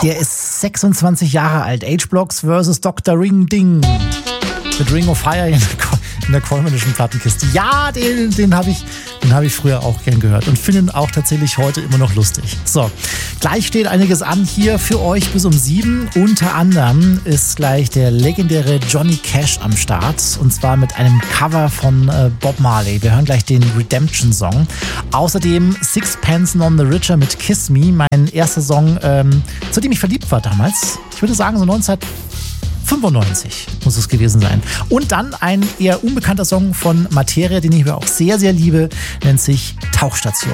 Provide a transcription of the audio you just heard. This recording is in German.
Der ist 26 Jahre alt. H-Blocks vs. Dr. Ring Ding. Mit Ring of Fire in der Colemanischen Plattenkiste. Ja, den habe ich früher auch gern gehört und finde ihn auch tatsächlich heute immer noch lustig. So, gleich steht einiges an hier für euch bis um 7. Unter anderem ist gleich der legendäre Johnny Cash am Start und zwar mit einem Cover von Bob Marley. Wir hören gleich den Redemption-Song. Außerdem Sixpence None the Richer mit Kiss Me, mein erster Song, zu dem ich verliebt war damals. Ich würde sagen so 1995 muss es gewesen sein. Und dann ein eher unbekannter Song von Materia, den ich mir auch sehr, sehr liebe, nennt sich Tauchstation.